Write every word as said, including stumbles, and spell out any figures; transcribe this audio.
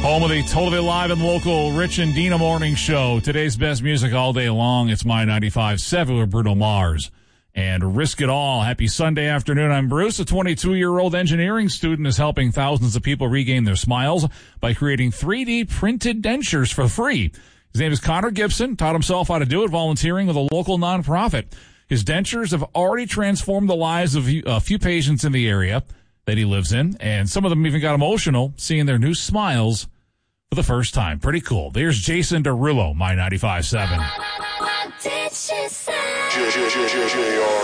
Home of the totally live and local Rich and Dina Morning Show. Today's best music all day long. It's My ninety-five point seven with Bruno Mars and Risk It All. Happy Sunday afternoon. I'm Bruce. A twenty-two-year-old engineering student is helping thousands of people regain their smiles by creating three D printed dentures for free. His name is Connor Gibson. Taught himself how to do it volunteering with a local nonprofit. His dentures have already transformed the lives of a few patients in the area that he lives in, and some of them even got emotional seeing their new smiles for the first time. Pretty cool. There's Jason Derulo, My ninety-five point seven. What did she say?